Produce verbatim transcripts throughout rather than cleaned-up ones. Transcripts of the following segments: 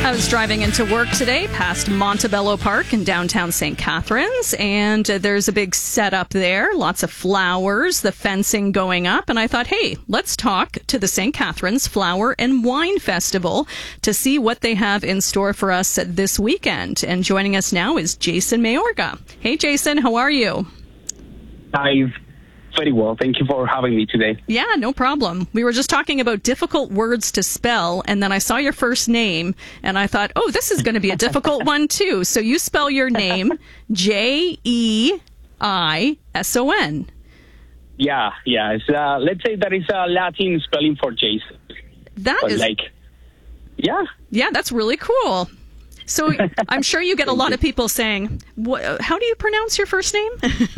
I was driving into work today past Montebello Park in downtown Saint Catharines, and uh, there's a big setup there, lots of flowers, the fencing going up, and I thought, hey, let's talk to the Saint Catharines Flower and Wine Festival to see what they have in store for us this weekend. And joining us now is Jason Mayorga. Hey, Jason, how are you? Hi. Very well. Thank you for having me today. Yeah, no problem. We were just talking about difficult words to spell, and then I saw your first name, and I thought, oh, this is going to be a difficult one, too. So you spell your name J E I S O N. Yeah, yeah. It's, uh, let's say that is a Latin spelling for Jason. That but is... like, yeah. Yeah, that's really cool. So I'm sure you get a lot of people saying, how do you pronounce your first name?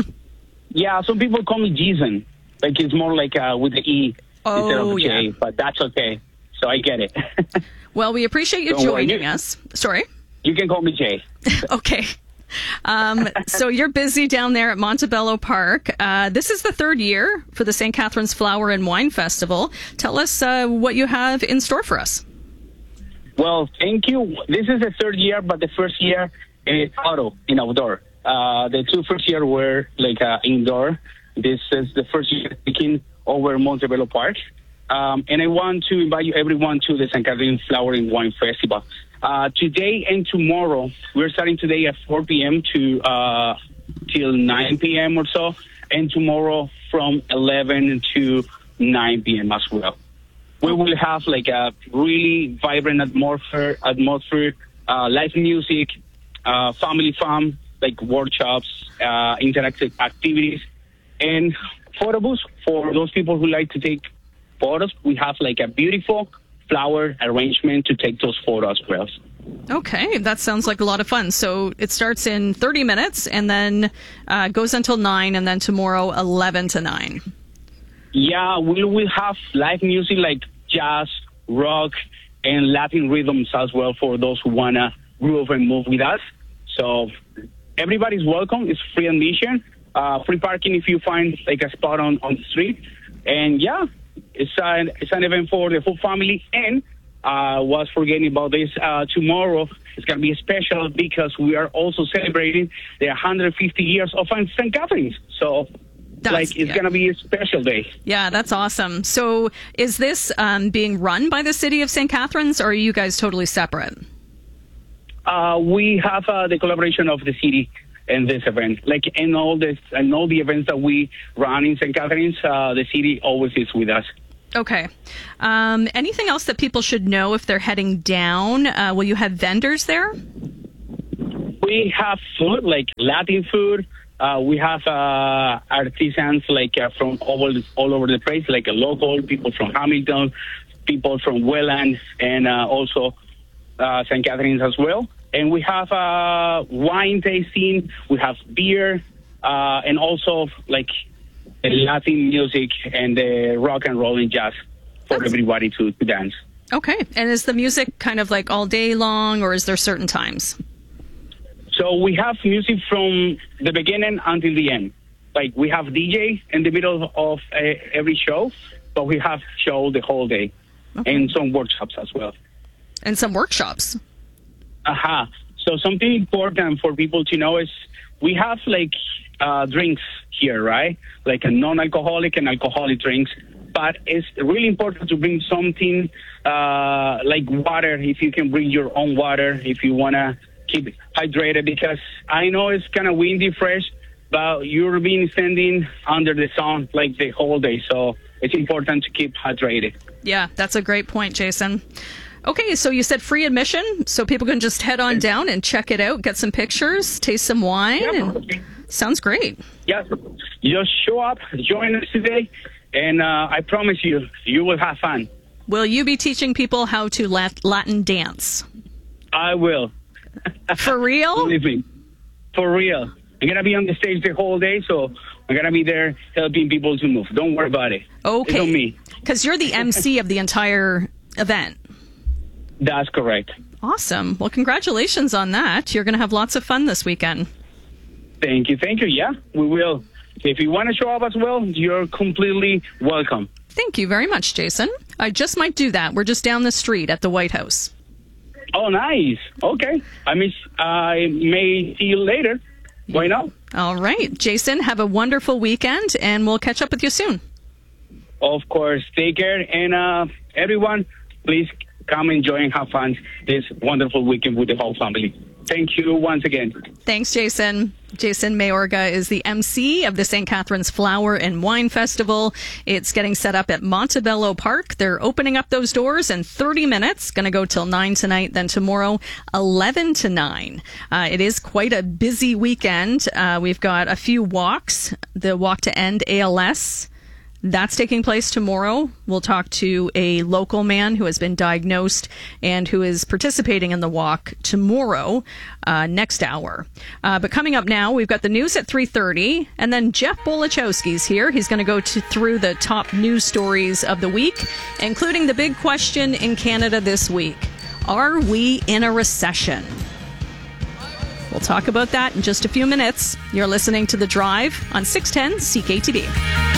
Yeah, some people call me Jason. Like, it's more like uh, with the E oh, instead of a J, yeah. but that's okay. So I get it. Well, we appreciate you Don't joining worry. us. Sorry? You can call me Jay. Okay. Um, so you're busy down there at Montebello Park. Uh, this is the third year for the Saint Catharines Flower and Wine Festival. Tell us uh, what you have in store for us. Well, thank you. This is the third year, but the first year is auto in outdoor. Uh, the two first year were like uh, indoor. This is the first year taking over Montebello Park. Um, and I want to invite you everyone to the Saint Catharines Flower and Wine Festival. Uh, today and tomorrow, we're starting today at four p.m. to uh, till nine p.m. or so, and tomorrow from eleven to nine p.m. as well. We will have like a really vibrant atmosphere, atmosphere uh, live music, uh, family fun, like workshops, uh, interactive activities, and photo booths for those people who like to take photos. We have like a beautiful flower arrangement to take those photos as well. Okay, that sounds like a lot of fun. So it starts in thirty minutes and then uh, goes until nine, and then tomorrow eleven to nine. Yeah, we will have live music like jazz, rock, and Latin rhythms as well for those who want to groove and move with us. So everybody's welcome. It's free admission, uh, free parking if you find like a spot on, on the street. And yeah, it's an, it's an event for the whole family. And I uh, was forgetting about this. Uh, tomorrow it's going to be special because we are also celebrating the one hundred fifty years of Saint Catharines. So That's, like it's yeah. going to be a special day. Yeah, that's awesome. So is this um, being run by the city of Saint Catharines, or are you guys totally separate? Uh, we have uh, the collaboration of the city in this event. Like in all this and all the events that we run in Saint Catharines, uh, the city always is with us. Okay. Um, anything else that people should know if they're heading down? Uh, will you have vendors there? We have food, like Latin food. Uh, we have uh, artisans like uh, from all, all over the place, like a local, people from Hamilton, people from Welland, and uh, also uh, Saint Catharines as well. And we have uh, wine tasting, we have beer, uh, and also like the Latin music and the rock and roll and jazz for That's... everybody to, to dance. Okay. And is the music kind of like all day long, or is there certain times? So we have music from the beginning until the end. Like we have D J in the middle of uh, every show, but we have show the whole day. Okay. And some workshops as well. And some workshops. Aha. Uh-huh. So something important for people to know is we have like uh, drinks here, right? Like a non-alcoholic and alcoholic drinks. But it's really important to bring something uh, like water, if you can bring your own water, if you want to keep hydrated, because I know it's kind of windy, fresh, but you're being standing under the sun like the whole day. So it's important to keep hydrated. Yeah, that's a great point, Jason. Okay, so you said free admission, so people can just head on down and check it out, get some pictures, taste some wine. Yeah. And sounds great. Yeah, just show up, join us today, and uh, I promise you, you will have fun. Will you be teaching people how to lat- Latin dance? I will. For real? Believe me. For real. I'm going to be on the stage the whole day, so I'm going to be there helping people to move. Don't worry about it. Okay. It's on me. Because you're the M C of the entire event. That's correct. Awesome. Well, congratulations on that. You're going to have lots of fun this weekend. Thank you. Thank you. Yeah, we will. If you want to show up as well, you're completely welcome. Thank you very much, Jason. I just might do that. We're just down the street at the White House. Oh, nice. Okay. I miss. I may see you later. Why not? All right. Jason, have a wonderful weekend, and we'll catch up with you soon. Of course. Take care. And uh, everyone, please come enjoy and have fun this wonderful weekend with the whole family. Thank you once again. Thanks, Jason. Jason Mayorga is the M C of the Saint Catharines Flower and Wine Festival. It's getting set up at Montebello Park. They're opening up those doors in thirty minutes. Going to go till nine tonight, then tomorrow, eleven to nine. Uh, it is quite a busy weekend. Uh, we've got a few walks. The Walk to End A L S. That's taking place tomorrow. We'll talk to a local man who has been diagnosed and who is participating in the walk tomorrow, uh, next hour. Uh, but coming up now, we've got the news at three thirty, and then Jeff Bolachowski's here. He's going to go to, through the top news stories of the week, including the big question in Canada this week. Are we in a recession? We'll talk about that in just a few minutes. You're listening to The Drive on six ten C K T B.